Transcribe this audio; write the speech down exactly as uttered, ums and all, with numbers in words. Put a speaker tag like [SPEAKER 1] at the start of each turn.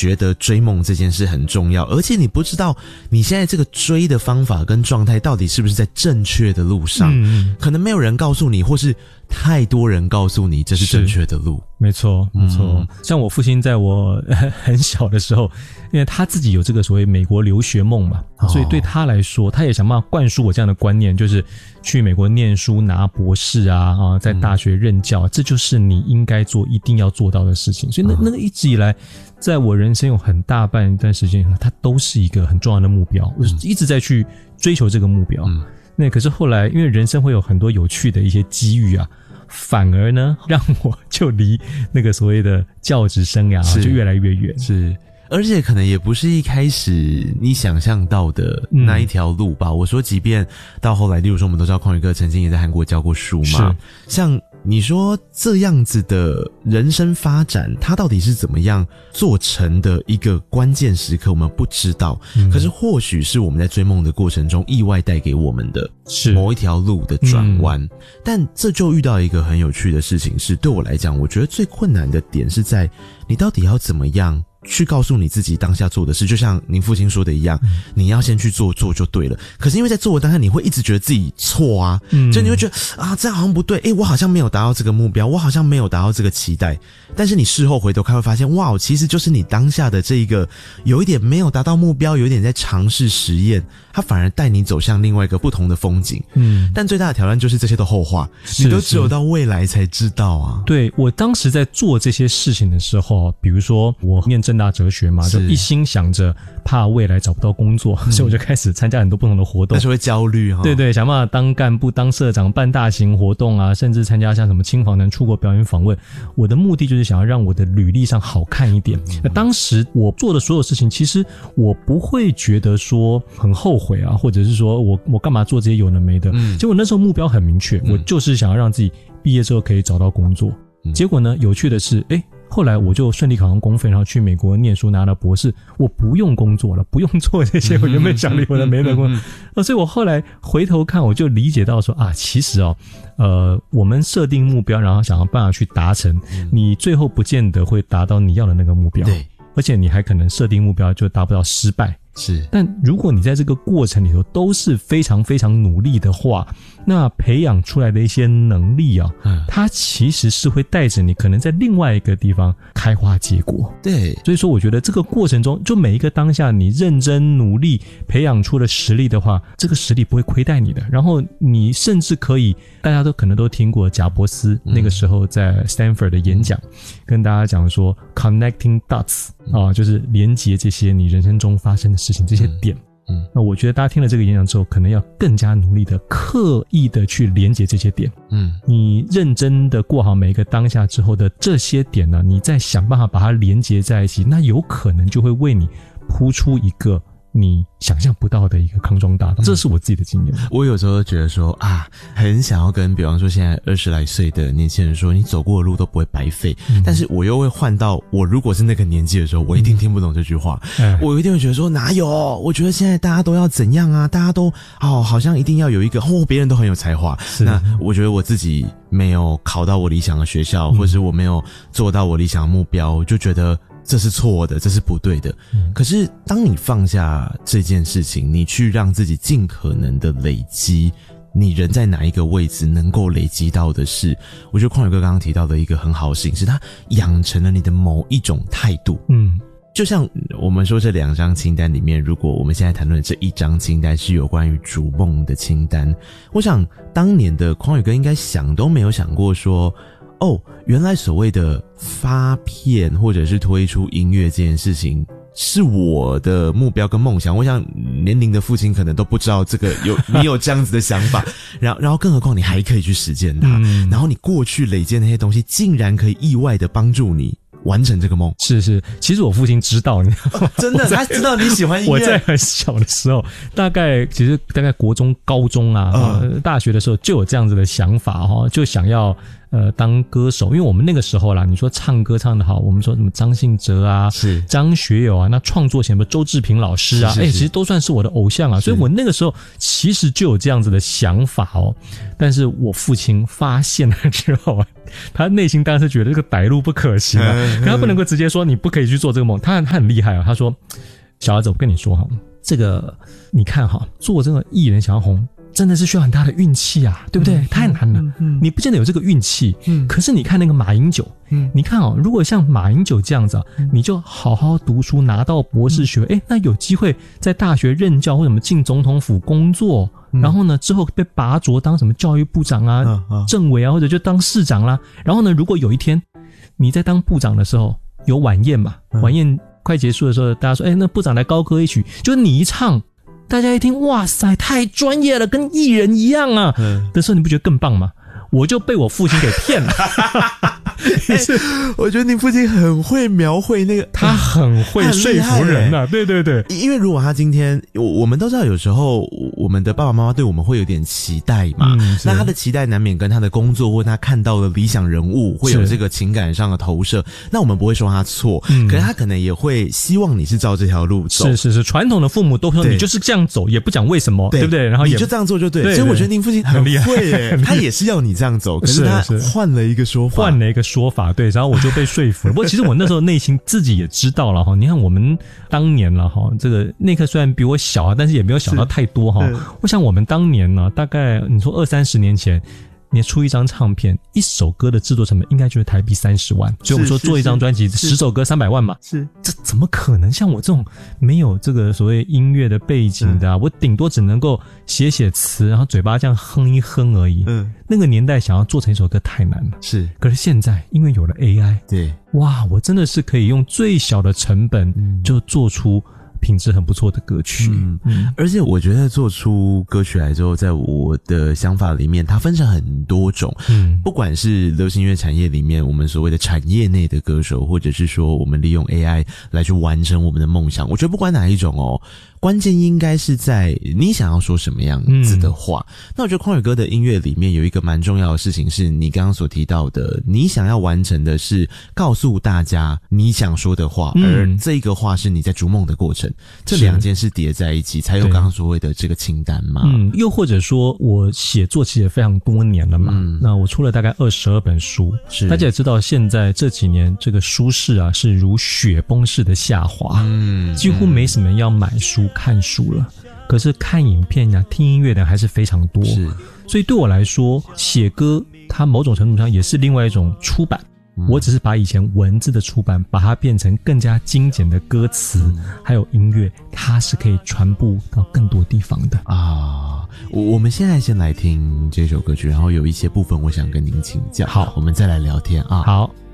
[SPEAKER 1] 觉得追梦这件事很重要，而且你不知道你现在这个追的方法跟状态到底是不是在正确的路上，嗯，可能没有人告诉你，或是太多人告诉你这是正确的路。
[SPEAKER 2] 没错没错、嗯、像我父亲在我很小的时候，因为他自己有这个所谓美国留学梦嘛、哦、所以对他来说他也想办法灌输我这样的观念，就是去美国念书拿博士啊，啊在大学任教、嗯、这就是你应该做一定要做到的事情。所以那那个一直以来在我人生有很大半一段时间它都是一个很重要的目标，我一直在去追求这个目标、嗯、那可是后来因为人生会有很多有趣的一些机遇啊，反而呢让我就离那个所谓的教职生涯就越来越远。
[SPEAKER 1] 是，而且可能也不是一开始你想象到的那一条路吧、嗯、我说即便到后来，例如说我们都知道匡宇哥曾经也在韩国教过书嘛，像你说这样子的人生发展它到底是怎么样做成的一个关键时刻我们不知道、嗯、可是或许是我们在追梦的过程中意外带给我们的某一条路的转弯、嗯、但这就遇到一个很有趣的事情，是对我来讲我觉得最困难的点是在你到底要怎么样去告诉你自己当下做的事，就像您父亲说的一样、嗯、你要先去做，做就对了。可是因为在做的当下你会一直觉得自己错啊、嗯、就你会觉得啊这样好像不对，诶我好像没有达到这个目标，我好像没有达到这个期待，但是你事后回头看会发现，哇其实就是你当下的这一个有一点没有达到目标，有一点在尝试实验，它反而带你走向另外一个不同的风景。嗯，但最大的挑战就是这些都后话，你都只有到未来才知道啊。
[SPEAKER 2] 对，我当时在做这些事情的时候，比如说我念政大哲学嘛，就一心想着怕未来找不到工作、嗯、所以我就开始参加很多不同的活动，
[SPEAKER 1] 但是会焦虑、哦、
[SPEAKER 2] 对对，想办法当干部当社长办大型活动啊，甚至参加像什么青访能出国表演访问，我的目的就是想要让我的履历上好看一点、嗯、那当时我做的所有事情其实我不会觉得说很后悔啊，或者是说我我干嘛做这些有的没的、嗯、结果那时候目标很明确、嗯、我就是想要让自己毕业之后可以找到工作、嗯、结果呢有趣的是诶后来我就顺利考上公费，然后去美国念书拿了博士，我不用工作了，不用做这些我原本想的有的没的工作、嗯、所以我后来回头看我就理解到说啊，其实哦呃，我们设定目标然后想要办法去达成、嗯、你最后不见得会达到你要的那个目标，对，而且你还可能设定目标就达不到失败，是，但如果你在这个过程里头都是非常非常努力的话，那培养出来的一些能力啊，嗯，它其实是会带着你可能在另外一个地方开花结果。对，所以说我觉得这个过程中就每一个当下你认真努力培养出了实力的话，这个实力不会亏待你的，然后你甚至可以，大家都可能都听过贾伯斯、嗯、那个时候在 Stanford 的演讲、嗯、跟大家讲说 connecting dots、嗯、啊，就是连接这些你人生中发生的事情这些点。嗯，那我觉得大家听了这个演讲之后，可能要更加努力的、刻意的去连接这些点。嗯，你认真的过好每一个当下之后的这些点呢，你再想办法把它连接在一起，那有可能就会为你铺出一个你想象不到的一个康庄大道，这是我自己的经验。
[SPEAKER 1] 我有时候觉得说啊，很想要跟比方说现在二十来岁的年轻人说，你走过的路都不会白费、嗯、但是我又会换到我如果是那个年纪的时候，我一定听不懂这句话、嗯、我一定会觉得说哪有，我觉得现在大家都要怎样啊，大家都哦好像一定要有一个哦别人都很有才华，那我觉得我自己没有考到我理想的学校、嗯、或者我没有做到我理想的目标，我就觉得这是错的，这是不对的、嗯、可是当你放下这件事情，你去让自己尽可能的累积你人在哪一个位置能够累积到的是，我觉得匡宇哥刚刚提到的一个很好的事情是他养成了你的某一种态度。嗯，就像我们说这两张清单里面，如果我们现在谈论的这一张清单是有关于逐梦的清单，我想当年的匡宇哥应该想都没有想过说哦，原来所谓的发片或者是推出音乐这件事情是我的目标跟梦想。我想年龄的父亲可能都不知道这个有你有这样子的想法，然后然后更何况你还可以去实践它、嗯、然后你过去累积的那些东西竟然可以意外的帮助你完成这个梦。
[SPEAKER 2] 是是，其实我父亲知道你、
[SPEAKER 1] 哦、真的他知道你喜欢音乐。
[SPEAKER 2] 我在很小的时候，大概其实大概国中高中啊、呃、大学的时候就有这样子的想法、哦、就想要呃当歌手，因为我们那个时候啦，你说唱歌唱得好，我们说什么张信哲啊，
[SPEAKER 1] 是
[SPEAKER 2] 张学友啊，那创作前面周志平老师啊，哎、欸，其实都算是我的偶像啊，所以我那个时候其实就有这样子的想法哦。但是我父亲发现了之后啊，他内心当然是觉得这个歹路不可行啊，可他不能够直接说你不可以去做这个梦，他他很厉害啊，他说小儿子，我跟你说哈，这个你看哈，做这个艺人想要红，真的是需要很大的运气啊，对不对？嗯、太难了、嗯嗯，你不见得有这个运气。嗯，可是你看那个马英九，嗯，你看哦，如果像马英九这样子啊，嗯、你就好好读书，拿到博士学位，哎、嗯，那有机会在大学任教或什么进总统府工作。然后呢，之后被拔擢当什么教育部长啊、嗯嗯、政委啊，或者就当市长啦。然后呢，如果有一天你在当部长的时候有晚宴嘛，嗯、晚宴快结束的时候，大家说，哎，那部长来高歌一曲，就是你一唱，大家一听，哇塞，太专业了，跟艺人一样啊。嗯，的时候你不觉得更棒吗？我就被我父亲给骗了。
[SPEAKER 1] 欸、我觉得你父亲很会描绘那个，
[SPEAKER 2] 他很会说服人啊，对对对。
[SPEAKER 1] 因为如果他今天，我们都知道有时候我们的爸爸妈妈对我们会有点期待嘛，嗯、那他的期待难免跟他的工作或他看到的理想人物会有这个情感上的投射，那我们不会说他错，嗯、可是他可能也会希望你是照这条路走。
[SPEAKER 2] 是是是，传统的父母都说你就是这样走，也不讲为什么， 对, 对不对？然后也
[SPEAKER 1] 你就这样做就对。对对对，所以我觉得您父亲很会耶，他也是要你这样走，可是他换了一个说法，
[SPEAKER 2] 换了一个说法，对，然后我就被说服了。不过其实我那时候内心自己也知道了哈，你看我们当年了哈，这个那刻虽然比我小啊，但是也没有小到太多哈。我想我们当年呢，大概你说二三十年前。你出一张唱片，一首歌的制作成本应该就是台币三十万，所以我们说做一张专辑十首歌三百万嘛，是这怎么可能？像我这种没有这个所谓音乐的背景的啊，嗯、我顶多只能够写写词，然后嘴巴这样哼一哼而已。嗯，那个年代想要做成一首歌太难了。是，可是现在因为有了 A I， 对，哇，我真的是可以用最小的成本就做出品质很不错的歌曲。
[SPEAKER 1] 嗯嗯，而且我觉得做出歌曲来之后，在我的想法里面，它分成很多种。嗯，不管是流行乐产业里面我们所谓的产业内的歌手，或者是说我们利用 A I 来去完成我们的梦想，我觉得不管哪一种哦，关键应该是在你想要说什么样子的话。嗯、那我觉得匡宇哥的音乐里面有一个蛮重要的事情，是你刚刚所提到的，你想要完成的是告诉大家你想说的话，嗯、而这个话是你在逐梦的过程。这两件事叠在一起，才有刚刚所谓的这个清单嘛。
[SPEAKER 2] 嗯，又或者说我写作其实也非常多年了嘛。嗯，那我出了大概二十二本书，是大家也知道，现在这几年这个书市啊是如雪崩式的下滑，嗯，几乎没什么人要买书看书了。可是看影片呀、啊、听音乐的还是非常多，是。所以对我来说，写歌它某种程度上也是另外一种出版。我只是把以前文字的出版把它变成更加精简的歌词，嗯、还有音乐，它是可以传播到更多地方的
[SPEAKER 1] 啊。我我们现在先来听这首歌曲，然后有一些部分我想跟您请教，好，我们再来聊天啊。
[SPEAKER 2] 好。